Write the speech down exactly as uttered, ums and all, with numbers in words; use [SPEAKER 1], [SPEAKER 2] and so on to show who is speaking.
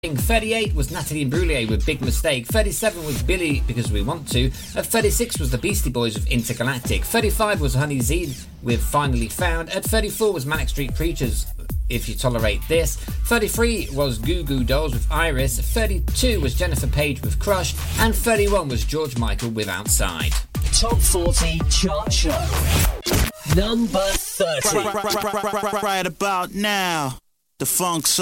[SPEAKER 1] thirty-eight was Natalie Imbruglia with Big Mistake. thirty-seven was Billy Because We Want To. At thirty-six was the Beastie Boys with Intergalactic. thirty-five was Honey Z with Finally Found. At thirty-four was Manic Street Preachers, If You Tolerate This. thirty-three was Goo Goo Dolls with Iris. thirty-two was Jennifer Page with Crush. And thirty-one was George Michael with Outside.
[SPEAKER 2] Top forty Chart Show. Number thirty.
[SPEAKER 3] Right, right, right, right, right, right about now, the Funk